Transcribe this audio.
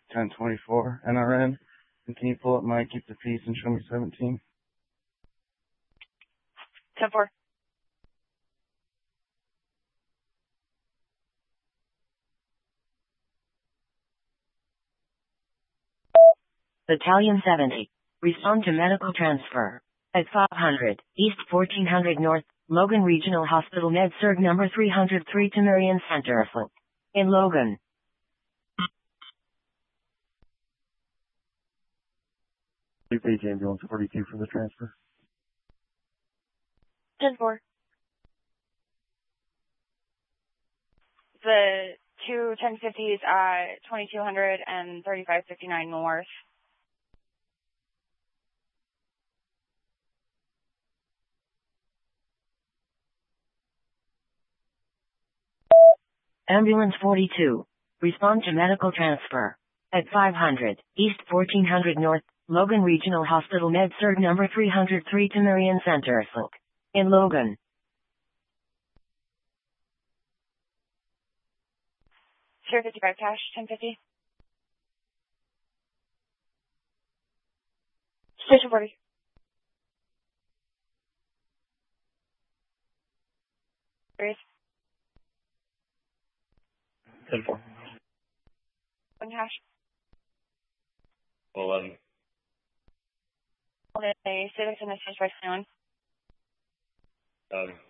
1024 NRN. And can you pull up my Keep the Peace and show me 17? 10-4. Battalion 70. Respond to medical transfer. At 500, East 1400 North, Logan Regional Hospital Med-Surg number 303 to Marion Center. In Logan. Page ambulance 42 for the transfer. 10-4. The two 1050s at 2200 and 3559 North. Ambulance 42. Respond to medical transfer. At 500, East 1400 North, Logan Regional Hospital Med-Surg number 303 to Marion Center. In Logan. Sure, 55 cash, 1050. Station 40. Serious? 10-4. One cash. 11. All day, civics and this is by 21.